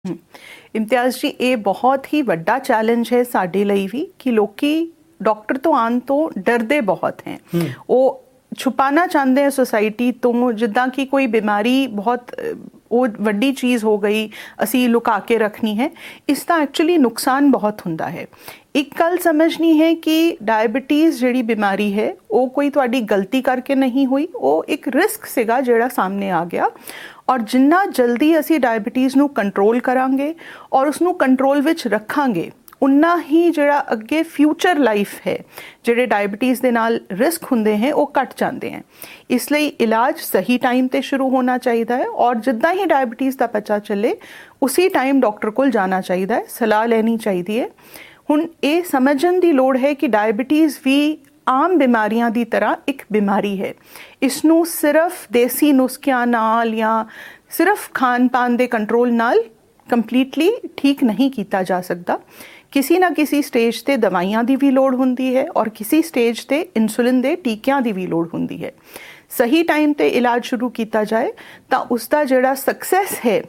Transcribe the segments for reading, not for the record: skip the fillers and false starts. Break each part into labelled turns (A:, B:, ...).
A: ਇਮਤਿਆਜ਼ ਜੀ, ਇਹ ਬਹੁਤ ਹੀ ਵੱਡਾ ਚੈਲੰਜ ਹੈ ਸਾਡੇ ਲਈ ਵੀ ਕਿ ਲੋਕੀ ਡਾਕਟਰ ਤੋਂ ਆਉਣ ਤੋਂ ਡਰਦੇ ਬਹੁਤ ਹੈ। ਉਹ ਛੁਪਾਣਾ ਚਾਹੁੰਦੇ ਆ ਸੋਸਾਇਟੀ ਤੋਂ, ਜਿੱਦਾਂ ਕਿ ਕੋਈ ਬਿਮਾਰੀ ਬਹੁਤ ਉਹ ਵੱਡੀ ਚੀਜ਼ ਹੋ ਗਈ, ਅਸੀਂ ਲੁਕਾ ਕੇ ਰੱਖਣੀ ਹੈ। ਇਸ ਦਾ ਐਕਚੁਅਲੀ ਨੁਕਸਾਨ ਬਹੁਤ ਹੁੰਦਾ ਹੈ। ਇੱਕ ਗੱਲ ਸਮਝਣੀ ਹੈ ਕਿ ਡਾਇਬਟੀਜ਼ ਜਿਹੜੀ ਬਿਮਾਰੀ ਹੈ ਉਹ ਕੋਈ ਤੁਹਾਡੀ ਗਲਤੀ ਕਰਕੇ ਨਹੀਂ ਹੋਈ, ਉਹ ਇੱਕ ਰਿਸਕ ਸੀਗਾ ਜਿਹੜਾ ਸਾਹਮਣੇ ਆ ਗਿਆ। ਔਰ ਜਿੰਨਾ ਜਲਦੀ ਅਸੀਂ ਡਾਇਬਟੀਜ਼ ਨੂੰ ਕੰਟਰੋਲ ਕਰਾਂਗੇ ਔਰ ਉਸਨੂੰ ਕੰਟਰੋਲ ਵਿੱਚ ਰੱਖਾਂਗੇ, ਉਨਾ ਹੀ ਜਿਹੜਾ ਅੱਗੇ ਫਿਊਚਰ ਲਾਈਫ ਹੈ, ਜਿਹੜੇ ਡਾਇਬਟੀਜ਼ ਦੇ ਨਾਲ ਰਿਸਕ ਹੁੰਦੇ हैं ਉਹ ਘਟ ਜਾਂਦੇ हैं। ਇਸ ਲਈ ਇਲਾਜ ਸਹੀ ਟਾਈਮ ਤੇ ਸ਼ੁਰੂ ਹੋਣਾ ਚਾਹੀਦਾ ਹੈ ਔਰ ਜਿੱਦਾਂ ਹੀ ਡਾਇਬਟੀਜ਼ ਦਾ ਪਤਾ ਚੱਲੇ ਉਸੇ ਟਾਈਮ ਡਾਕਟਰ ਕੋਲ ਜਾਣਾ ਚਾਹੀਦਾ ਹੈ, ਸਲਾਹ ਲੈਣੀ ਚਾਹੀਦੀ ਹੈ। ਹੁਣ ਇਹ ਸਮਝਣ ਦੀ ਲੋੜ ਹੈ ਕਿ ਡਾਇਬਟੀਜ਼ ਵੀ ਆਮ ਬਿਮਾਰੀਆਂ ਦੀ ਤਰ੍ਹਾਂ ਇੱਕ ਬਿਮਾਰੀ ਹੈ। ਇਸ ਨੂੰ ਸਿਰਫ ਦੇਸੀ ਨੁਸਖਿਆਂ ਨਾਲ ਜਾਂ ਸਿਰਫ ਖਾਣ ਪਾਨ ਦੇ ਕੰਟਰੋਲ ਨਾਲ ਕੰਪਲੀਟਲੀ ਠੀਕ ਨਹੀਂ ਕੀਤਾ ਜਾ ਸਕਦਾ। ਕਿਸੇ ਨਾ ਕਿਸੇ ਸਟੇਜ ਤੇ ਦਵਾਈਆਂ ਦੀ ਵੀ ਲੋੜ ਹੁੰਦੀ ਹੈ ਔਰ ਕਿਸੇ ਸਟੇਜ ਤੇ ਇਨਸੂਲਿਨ ਦੇ ਟੀਕਿਆਂ ਦੀ ਵੀ ਲੋੜ ਹੁੰਦੀ ਹੈ। ਸਹੀ ਟਾਈਮ ਤੇ ਇਲਾਜ ਸ਼ੁਰੂ ਕੀਤਾ ਜਾਏ ਤਾਂ ਉਸ ਦਾ ਜਿਹੜਾ ਸਕਸੈਸ ਹੈ,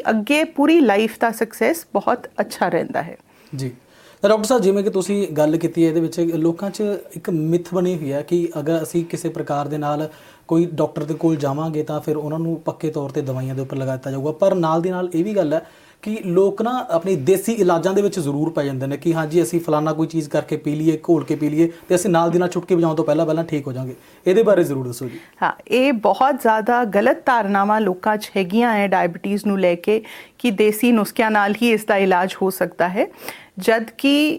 A: ਪੂਰੀ ਲਾਈਫ ਦਾ ਸਕਸੈਸ ਬਹੁਤ ਅੱਛਾ ਰਹਿੰਦਾ ਹੈ।
B: ਜੀ ਡਾਕਟਰ ਸਾਹਿਬ, ਜਿਵੇਂ ਕਿ ਤੁਸੀਂ ਗੱਲ ਕੀਤੀ ਹੈ, ਇਹਦੇ ਵਿੱਚ ਲੋਕਾਂ 'ਚ ਇੱਕ ਮਿੱਥ ਬਣੀ ਹੋਈ ਹੈ ਕਿ ਅਗਰ ਅਸੀਂ ਕਿਸੇ ਪ੍ਰਕਾਰ ਦੇ ਨਾਲ ਕੋਈ ਡਾਕਟਰ ਦੇ ਕੋਲ ਜਾਵਾਂਗੇ ਤਾਂ ਫਿਰ ਉਹਨਾਂ ਨੂੰ ਪੱਕੇ ਤੌਰ ਤੇ ਦਵਾਈਆਂ ਦੇ ਉੱਪਰ ਲਗਾ ਦਿੱਤਾ ਜਾਊਗਾ। ਪਰ ਨਾਲ ਦੀ ਨਾਲ ਇਹ ਵੀ ਗੱਲ ਹੈ ਕਿ ਲੋਕ ਨਾ ਆਪਣੀ ਦੇਸੀ ਇਲਾਜਾਂ ਦੇ ਵਿੱਚ ਜ਼ਰੂਰ ਪੈ ਜਾਂਦੇ ਨੇ ਕਿ ਹਾਂਜੀ ਅਸੀਂ ਫਲਾਨਾ ਕੋਈ ਚੀਜ਼ ਕਰਕੇ ਪੀ ਲਈਏ, ਘੋਲ ਕੇ ਪੀ ਲਈਏ ਤੇ ਅਸੀਂ ਨਾਲ ਦੀ ਨਾਲ ਛੁਟਕੀ ਵਜਾਉਣ ਤੋਂ ਪਹਿਲਾਂ ਠੀਕ ਹੋ ਜਾਵਾਂਗੇ। ਇਹਦੇ ਬਾਰੇ ਜ਼ਰੂਰ ਦੱਸੋ ਜੀ।
A: ਹਾਂ, ਇਹ ਬਹੁਤ ਜ਼ਿਆਦਾ ਗਲਤ ਧਾਰਨਾਵਾਂ ਲੋਕਾਂ 'ਚ ਹੈਗੀਆਂ ਹੈ ਡਾਇਬਟੀਜ਼ ਨੂੰ ਲੈ ਕੇ ਕਿ ਦੇਸੀ ਨੁਸਖਿਆਂ ਨਾਲ ਹੀ ਇਸ ਦਾ ਇਲਾਜ ਹੋ ਸਕਦਾ ਹੈ, ਜਦ ਕਿ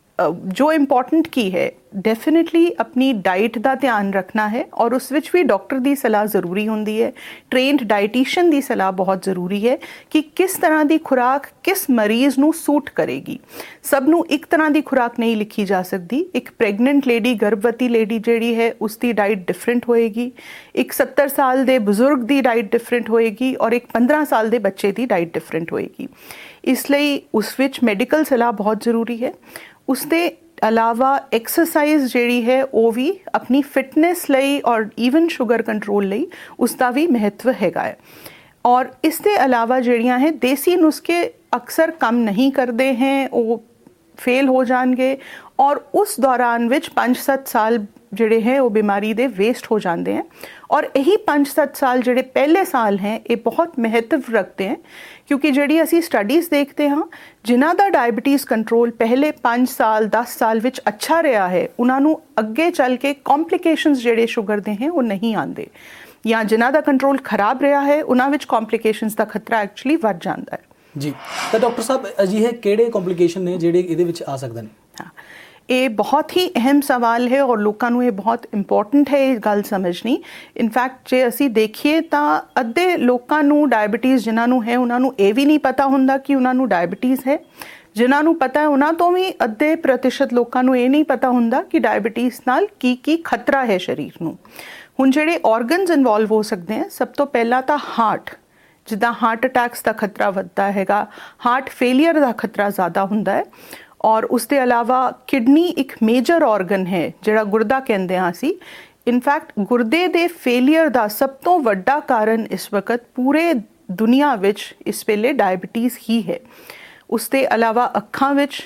A: ਜੋ ਇੰਪੋਰਟੈਂਟ ਕੀ ਹੈ, ਡੈਫੀਨਿਟਲੀ ਆਪਣੀ ਡਾਈਟ ਦਾ ਧਿਆਨ ਰੱਖਣਾ ਹੈ ਔਰ ਉਸ ਵਿੱਚ ਵੀ ਡਾਕਟਰ ਦੀ ਸਲਾਹ ਜ਼ਰੂਰੀ ਹੁੰਦੀ ਹੈ। ਟ੍ਰੇਨਡ ਡਾਈਟੀਸ਼ੀਅਨ ਦੀ ਸਲਾਹ ਬਹੁਤ ਜ਼ਰੂਰੀ ਹੈ ਕਿ ਕਿਸ ਤਰ੍ਹਾਂ ਦੀ ਖੁਰਾਕ ਕਿਸ ਮਰੀਜ਼ ਨੂੰ ਸੂਟ ਕਰੇਗੀ। ਸਭ ਨੂੰ ਇੱਕ ਤਰ੍ਹਾਂ ਦੀ ਖੁਰਾਕ ਨਹੀਂ ਲਿਖੀ ਜਾ ਸਕਦੀ। ਇੱਕ ਪ੍ਰੈਗਨੈਂਟ ਲੇਡੀ, ਗਰਭਵਤੀ ਲੇਡੀ ਜਿਹੜੀ ਹੈ, ਉਸ ਦੀ ਡਾਈਟ ਡਿਫਰੈਂਟ ਹੋਏਗੀ। ਇੱਕ 70 ਸਾਲ ਦੇ ਬਜ਼ੁਰਗ ਦੀ ਡਾਈਟ ਡਿਫਰੈਂਟ ਹੋਏਗੀ ਔਰ ਇੱਕ 15 ਸਾਲ ਦੇ ਬੱਚੇ ਦੀ ਡਾਈਟ ਡਿਫਰੈਂਟ ਹੋਏਗੀ। ਇਸ ਲਈ ਉਸ ਵਿੱਚ ਮੈਡੀਕਲ ਸਲਾਹ ਬਹੁਤ ਜ਼ਰੂਰੀ ਹੈ। ਉਸ ਦੇ ਇਲਾਵਾ ਐਕਸਰਸਾਈਜ਼ ਜਿਹੜੀ ਹੈ ਉਹ ਵੀ ਆਪਣੀ ਫਿਟਨੈਸ ਲਈ ਔਰ ਈਵਨ ਸ਼ੂਗਰ ਕੰਟਰੋਲ ਲਈ ਉਸ ਦਾ ਵੀ ਮਹੱਤਵ ਹੈਗਾ ਹੈ। ਔਰ ਇਸ ਦੇ ਇਲਾਵਾ ਜਿਹੜੀਆਂ ਹੈ ਦੇਸੀ ਨੁਸਖੇ ਅਕਸਰ ਕੰਮ ਨਹੀਂ ਕਰਦੇ हैं, ਉਹ ਫੇਲ ਹੋ ਜਾਣਗੇ ਔਰ ਉਸ ਦੌਰਾਨ ਵਿੱਚ 5-7 ਸਾਲ ਜਿਹੜੇ ਹੈ ਉਹ ਬਿਮਾਰੀ ਦੇ ਵੇਸਟ ਹੋ ਜਾਂਦੇ हैं। ਔਰ ਇਹੀ 5-7 ਸਾਲ ਜਿਹੜੇ ਪਹਿਲੇ ਸਾਲ ਹੈ ਇਹ ਬਹੁਤ ਮਹੱਤਵ ਰੱਖਦੇ हैं, ਕਿਉਂਕਿ ਜਿਹੜੀ ਅਸੀਂ ਸਟੱਡੀਜ਼ ਦੇਖਦੇ ਹਾਂ, ਜਿਨ੍ਹਾਂ ਦਾ ਡਾਇਬਟੀਜ਼ ਕੰਟਰੋਲ ਪਹਿਲੇ 5 ਸਾਲ 10 ਸਾਲ ਵਿੱਚ ਅੱਛਾ ਰਿਹਾ ਹੈ, ਉਹਨਾਂ ਨੂੰ ਅੱਗੇ ਚੱਲ ਕੇ ਕੰਪਲਿਕੇਸ਼ਨਸ ਜਿਹੜੇ ਸ਼ੂਗਰ ਦੇ ਹੈ ਉਹ ਨਹੀਂ ਆਉਂਦੇ, ਜਾਂ ਜਿਨ੍ਹਾਂ ਦਾ ਕੰਟਰੋਲ ਖਰਾਬ ਰਿਹਾ ਹੈ ਉਹਨਾਂ ਵਿੱਚ ਕੰਪਲਿਕੇਸ਼ਨਸ ਦਾ ਖਤਰਾ ਐਕਚੁਅਲੀ ਵੱਧ ਜਾਂਦਾ ਹੈ। ਜੀ
B: ਤਾਂ ਡਾਕਟਰ ਸਾਹਿਬ, ਅਜਿਹੇ ਕਿਹੜੇ ਕੰਪਲਿਕੇਸ਼ਨ ਨੇ ਜਿਹੜੇ ਇਹਦੇ ਵਿੱਚ ਆ ਸਕਦੇ ਨੇ?
A: ਹਾਂ, ਇਹ ਬਹੁਤ ਹੀ ਅਹਿਮ ਸਵਾਲ ਹੈ ਔਰ ਲੋਕਾਂ ਨੂੰ ਇਹ ਬਹੁਤ ਇੰਪੋਰਟੈਂਟ ਹੈ ਇਹ ਗੱਲ ਸਮਝਣੀ। ਇਨਫੈਕਟ ਜੇ ਅਸੀਂ ਦੇਖੀਏ ਤਾਂ ਅੱਧੇ ਲੋਕਾਂ ਨੂੰ ਡਾਇਬਟੀਜ਼ ਜਿਨ੍ਹਾਂ ਨੂੰ ਹੈ ਉਹਨਾਂ ਨੂੰ ਇਹ ਵੀ ਨਹੀਂ ਪਤਾ ਹੁੰਦਾ ਕਿ ਉਹਨਾਂ ਨੂੰ ਡਾਇਬਟੀਜ਼ ਹੈ। ਜਿਨ੍ਹਾਂ ਨੂੰ ਪਤਾ ਹੈ ਉਹਨਾਂ ਤੋਂ ਵੀ ਅੱਧੇ ਪ੍ਰਤੀਸ਼ਤ ਲੋਕਾਂ ਨੂੰ ਇਹ ਨਹੀਂ ਪਤਾ ਹੁੰਦਾ ਕਿ ਡਾਇਬਟੀਜ਼ ਨਾਲ ਕੀ ਖਤਰਾ ਹੈ ਸਰੀਰ ਨੂੰ। ਹੁਣ ਜਿਹੜੇ ਆਰਗਨਸ ਇਨਵੋਲਵ ਹੋ ਸਕਦੇ ਹੈ, ਸਭ ਤੋਂ ਪਹਿਲਾਂ ਤਾਂ ਹਾਰਟ, ਜਿੱਦਾਂ ਹਾਰਟ ਅਟੈਕਸ ਦਾ ਖਤਰਾ ਵੱਧਦਾ ਹੈਗਾ, ਹਾਰਟ ਫੇਲੀਅਰ ਦਾ ਖਤਰਾ ਜ਼ਿਆਦਾ ਹੁੰਦਾ ਹੈ। ਔਰ ਉਸ ਦੇ ਇਲਾਵਾ ਕਿਡਨੀ ਇੱਕ ਮੇਜਰ ਆਰਗਨ ਹੈ ਜਿਹੜਾ ਗੁਰਦਾ ਕਹਿੰਦੇ ਹਾਂ ਅਸੀਂ। ਇਨਫੈਕਟ ਗੁਰਦੇ ਦੇ ਫੇਲੀਅਰ ਦਾ ਸਭ ਤੋਂ ਵੱਡਾ ਕਾਰਨ ਇਸ ਵਕਤ ਪੂਰੇ ਦੁਨੀਆ ਵਿੱਚ ਇਸ ਵੇਲੇ ਡਾਇਬਟੀਜ਼ ਹੀ ਹੈ। ਉਸ ਦੇ ਇਲਾਵਾ ਅੱਖਾਂ ਵਿੱਚ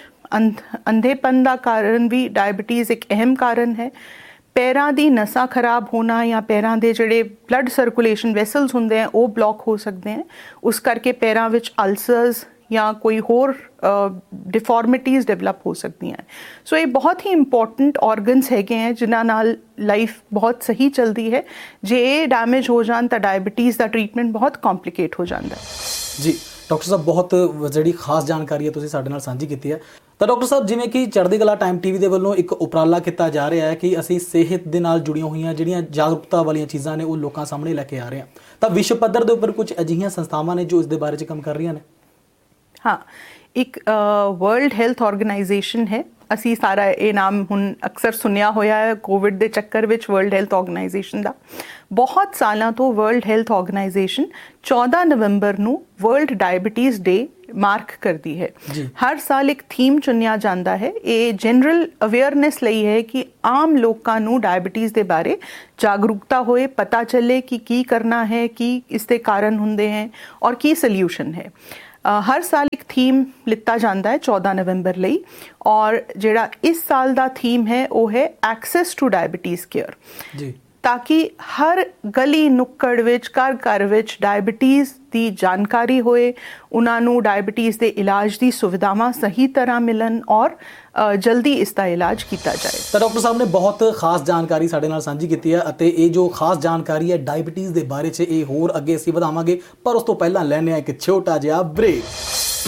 A: ਅੰਧੇਪਨ ਦਾ ਕਾਰਨ ਵੀ ਡਾਇਬਟੀਜ਼ ਇੱਕ ਅਹਿਮ ਕਾਰਨ ਹੈ। ਪੈਰਾਂ ਦੀ ਨਸਾਂ ਖਰਾਬ ਹੋਣਾ ਜਾਂ ਪੈਰਾਂ ਦੇ ਜਿਹੜੇ ਬਲੱਡ ਸਰਕੂਲੇਸ਼ਨ ਵੈਸਲਸ ਹੁੰਦੇ ਆ ਉਹ ਬਲੌਕ ਹੋ ਸਕਦੇ ਹਨ। ਉਸ ਕਰਕੇ ਪੈਰਾਂ ਵਿੱਚ ਅਲਸਰਸ ਜਾਂ ਕੋਈ ਹੋਰ ਡਿਫਾਰਮਿਟੀਜ਼ ਡਿਵੈਲਪ ਹੋ ਸਕਦੀਆਂ। ਸੋ ਇਹ ਬਹੁਤ ਹੀ ਇੰਪੋਰਟੈਂਟ ਆਰਗਨਸ ਹੈਗੇ ਹੈ ਜਿਨ੍ਹਾਂ ਨਾਲ ਲਾਈਫ ਬਹੁਤ ਸਹੀ ਚੱਲਦੀ ਹੈ। ਜੇ ਇਹ ਡੈਮੇਜ ਹੋ ਜਾਣ ਤਾਂ ਡਾਇਬਟੀਜ਼ ਦਾ ਟ੍ਰੀਟਮੈਂਟ ਬਹੁਤ ਕੰਪਲਿਕੇਟ ਹੋ ਜਾਂਦਾ ਹੈ।
B: ਜੀ ਡਾਕਟਰ ਸਾਹਿਬ, ਬਹੁਤ ਜਿਹੜੀ ਖਾਸ ਜਾਣਕਾਰੀ ਹੈ ਤੁਸੀਂ ਸਾਡੇ ਨਾਲ ਸਾਂਝੀ ਕੀਤੀ ਹੈ। ਤਾਂ ਡਾਕਟਰ ਸਾਹਿਬ, ਜਿਵੇਂ ਕਿ ਚੜ੍ਹਦੀ ਕਲਾ ਟਾਈਮ TV ਦੇ ਵੱਲੋਂ ਇੱਕ ਉਪਰਾਲਾ ਕੀਤਾ ਜਾ ਰਿਹਾ ਹੈ ਕਿ ਅਸੀਂ ਸਿਹਤ ਦੇ ਨਾਲ ਜੁੜੀਆਂ ਹੋਈਆਂ ਜਿਹੜੀਆਂ ਜਾਗਰੂਕਤਾ ਵਾਲੀਆਂ ਚੀਜ਼ਾਂ ਨੇ ਉਹ ਲੋਕਾਂ ਸਾਹਮਣੇ ਲੈ ਕੇ ਆ ਰਹੇ ਹਾਂ, ਤਾਂ ਵਿਸ਼ਵ ਪੱਧਰ ਦੇ ਉੱਪਰ ਕੁਝ ਅਜਿਹੀਆਂ ਸੰਸਥਾਵਾਂ ਨੇ ਜੋ ਇਸ ਦੇ ਬਾਰੇ 'ਚ ਕੰਮ ਕਰ ਰਹੀਆਂ ਨੇ?
A: ਹਾਂ, ਇੱਕ ਵਰਲਡ ਹੈਲਥ ਆਰਗੇਨਾਈਜੇਸ਼ਨ ਹੈ। ਅਸੀਂ ਸਾਰਾ ਇਹ ਨਾਮ ਹੁਣ ਅਕਸਰ ਸੁਣਿਆ ਹੋਇਆ ਹੈ ਕੋਵਿਡ ਦੇ ਚੱਕਰ ਵਿੱਚ। ਵਰਲਡ ਹੈਲਥ ਆਰਗੇਨਾਈਜੇਸ਼ਨ ਦਾ ਬਹੁਤ ਸਾਲਾਂ ਤੋਂ ਵਰਲਡ ਹੈਲਥ ਆਰਗੇਨਾਈਜੇਸ਼ਨ 14 ਨਵੰਬਰ ਨੂੰ ਵਰਲਡ ਡਾਇਬਟੀਜ਼ ਡੇ ਮਾਰਕ ਕਰਦੀ ਹੈ। ਹਰ ਸਾਲ ਇੱਕ ਥੀਮ ਚੁਣਿਆ ਜਾਂਦਾ ਹੈ। ਇਹ ਜਨਰਲ ਅਵੇਅਰਨੈਸ ਲਈ ਹੈ ਕਿ ਆਮ ਲੋਕਾਂ ਨੂੰ ਡਾਇਬਟੀਜ਼ ਦੇ ਬਾਰੇ ਜਾਗਰੂਕਤਾ ਹੋਏ, ਪਤਾ ਚੱਲੇ ਕਿ ਕੀ ਕਰਨਾ ਹੈ, ਕੀ ਇਸ ਦੇ ਕਾਰਨ ਹੁੰਦੇ हैं और ਕੀ ਸੋਲਿਊਸ਼ਨ ਹੈ। ਹਰ ਸਾਲ ਇੱਕ ਥੀਮ ਲਿੱਤਾ ਜਾਂਦਾ ਹੈ 14 ਨਵੰਬਰ ਲਈ, ਔਰ ਜਿਹੜਾ ਇਸ ਸਾਲ ਦਾ ਥੀਮ ਹੈ ਉਹ ਹੈ ਐਕਸੈਸ ਟੂ ਡਾਇਬਟੀਜ਼ ਕੇਅਰ
B: ਜੀ,
A: ਤਾਂ ਕਿ ਹਰ ਗਲੀ ਨੁੱਕੜ ਵਿੱਚ, ਘਰ ਘਰ ਵਿੱਚ ਡਾਇਬਟੀਜ਼ ਦੀ ਜਾਣਕਾਰੀ ਹੋਏ, ਉਹਨਾਂ ਨੂੰ ਡਾਇਬਟੀਜ਼ ਦੇ ਇਲਾਜ ਦੀ ਸੁਵਿਧਾਵਾਂ ਸਹੀ ਤਰ੍ਹਾਂ ਮਿਲਣ ਔਰ ਜਲਦੀ ਇਸ ਦਾ ਇਲਾਜ ਕੀਤਾ ਜਾਏ।
B: ਤਾਂ ਡਾਕਟਰ ਸਾਹਿਬ ਨੇ ਬਹੁਤ ਖਾਸ ਜਾਣਕਾਰੀ ਸਾਡੇ ਨਾਲ ਸਾਂਝੀ ਕੀਤੀ ਹੈ ਅਤੇ ਇਹ ਜੋ ਖਾਸ ਜਾਣਕਾਰੀ ਹੈ ਡਾਇਬਟੀਜ਼ ਦੇ ਬਾਰੇ 'ਚ ਇਹ ਹੋਰ ਅੱਗੇ ਅਸੀਂ ਵਧਾਵਾਂਗੇ, ਪਰ ਉਸ ਤੋਂ ਪਹਿਲਾਂ ਲੈਣੇ ਆ ਇੱਕ ਛੋਟਾ ਜਿਹਾ ਬ੍ਰੇਕ।